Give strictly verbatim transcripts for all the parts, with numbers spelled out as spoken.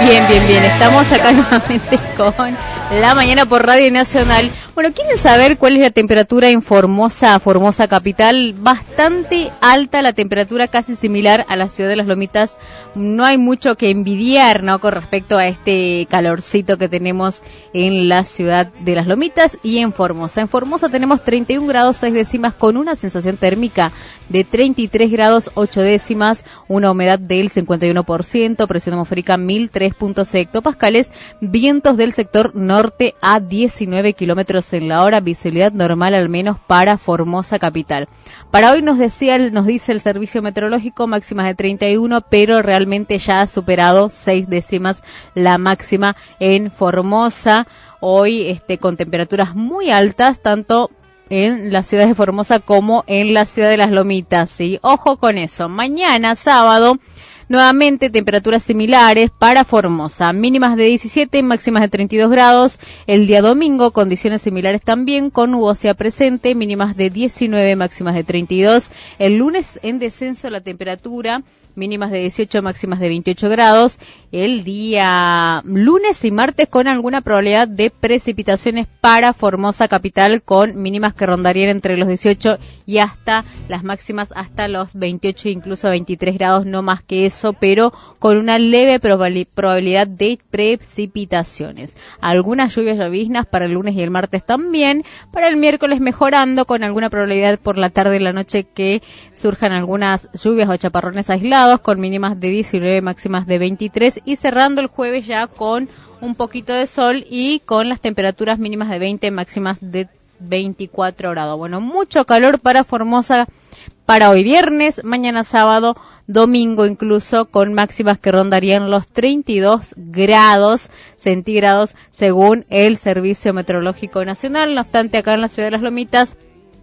Bien, bien, bien. Estamos acá nuevamente con La Mañana por Radio Nacional. Bueno, ¿quieren saber cuál es la temperatura en Formosa, Formosa capital? Bastante alta la temperatura, casi similar a la ciudad de Las Lomitas. No hay mucho que envidiar, ¿no?, con respecto a este calorcito que tenemos en la ciudad de Las Lomitas y en Formosa. En Formosa tenemos treinta y un grados seis décimas con una sensación térmica de treinta y tres grados ocho décimas, una humedad del cincuenta y uno por ciento, presión atmosférica mil tres punto seis hectopascales, vientos del sector norte a diecinueve kilómetros en la hora, visibilidad normal al menos para Formosa capital. Para hoy nos decía, nos dice el servicio meteorológico máximas de treinta y uno, pero realmente ya ha superado seis décimas la máxima en Formosa. Hoy este con temperaturas muy altas, tanto en la ciudad de Formosa como en la ciudad de Las Lomitas, ¿sí? Ojo con eso. Mañana, sábado, nuevamente temperaturas similares para Formosa, mínimas de diecisiete, máximas de treinta y dos grados. El día domingo, condiciones similares también, con nubosidad presente, mínimas de diecinueve, máximas de treinta y dos. El lunes en descenso la temperatura, mínimas de dieciocho, máximas de veintiocho grados. El día lunes y martes con alguna probabilidad de precipitaciones para Formosa capital, con mínimas que rondarían entre los dieciocho y hasta las máximas hasta los veintiocho, incluso veintitrés grados, no más que eso, pero con una leve probabilidad de precipitaciones. Algunas lluvias lloviznas para el lunes y el martes también. Para el miércoles mejorando, con alguna probabilidad por la tarde y la noche que surjan algunas lluvias o chaparrones aislados, con mínimas de diecinueve, máximas de veintitrés, y cerrando el jueves ya con un poquito de sol y con las temperaturas mínimas de veinte, máximas de veinticuatro grados. Bueno, mucho calor para Formosa para hoy viernes, mañana sábado, domingo incluso, con máximas que rondarían los treinta y dos grados centígrados según el Servicio Meteorológico Nacional. No obstante, acá en la ciudad de Las Lomitas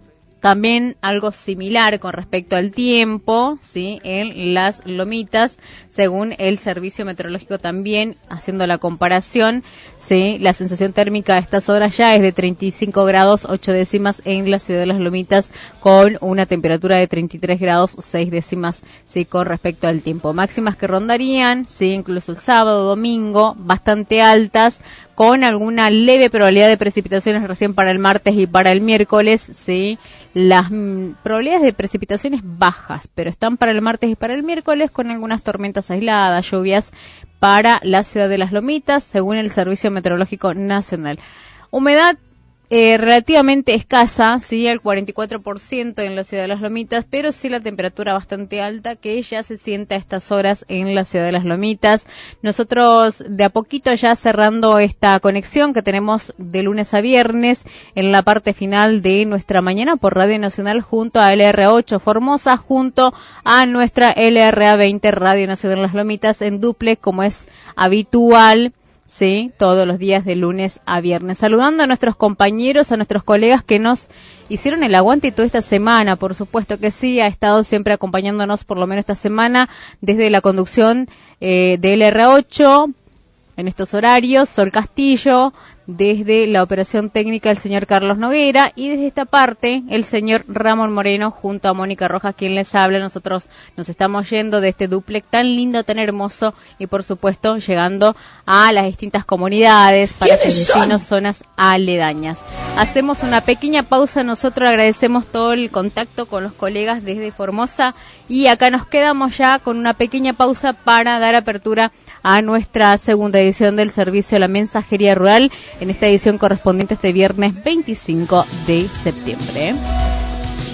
también algo similar con respecto al tiempo, ¿sí?, en Las Lomitas, según el Servicio Meteorológico también, haciendo la comparación, ¿sí?, la sensación térmica a estas horas ya es de treinta y cinco grados ocho décimas en la ciudad de Las Lomitas, con una temperatura de treinta y tres grados seis décimas, ¿sí?, con respecto al tiempo. Máximas que rondarían, ¿sí?, incluso el sábado, domingo, bastante altas, con alguna leve probabilidad de precipitaciones recién para el martes y para el miércoles, ¿sí? Las mm, probabilidades de precipitaciones bajas, pero están para el martes y para el miércoles, con algunas tormentas aisladas, lluvias para la ciudad de Las Lomitas, según el Servicio Meteorológico Nacional. Humedad Eh, relativamente escasa, sí, al cuarenta y cuatro por ciento en la ciudad de Las Lomitas, pero sí la temperatura bastante alta que ya se siente a estas horas en la ciudad de Las Lomitas. Nosotros de a poquito ya cerrando esta conexión que tenemos de lunes a viernes en la parte final de nuestra mañana por Radio Nacional, junto a L R ocho Formosa, junto a nuestra L R A veinte Radio Nacional Las Lomitas en duplex, como es habitual, sí, todos los días de lunes a viernes. Saludando a nuestros compañeros, a nuestros colegas que nos hicieron el aguante toda esta semana, por supuesto que sí, ha estado siempre acompañándonos por lo menos esta semana desde la conducción eh, de L R ocho en estos horarios, Sol Castillo, desde la operación técnica el señor Carlos Noguera, y desde esta parte el señor Ramón Moreno junto a Mónica Rojas, quien les habla. Nosotros nos estamos yendo de este dúplex tan lindo, tan hermoso, y por supuesto llegando a las distintas comunidades, para vecinos, zonas aledañas. Hacemos una pequeña pausa, nosotros agradecemos todo el contacto con los colegas desde Formosa, y acá nos quedamos ya con una pequeña pausa para dar apertura a nuestra segunda edición del servicio de la mensajería rural, en esta edición correspondiente este viernes veinticinco de septiembre.